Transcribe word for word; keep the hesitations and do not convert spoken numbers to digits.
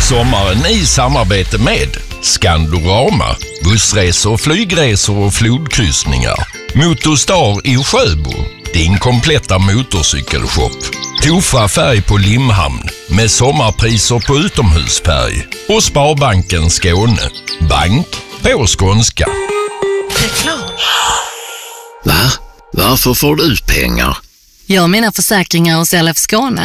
Sommaren i samarbete med Skandorama, bussresor, flygresor och flodkryssningar. Motorstar i Sjöbo, din kompletta motorcykelshop. Tofa färg på Limhamn med sommarpriser på utomhusfärg. Och Sparbanken Skåne, bank på skånska. Reklam. Va? Varför får du pengar? Jag menar försäkringar hos L F Skåne.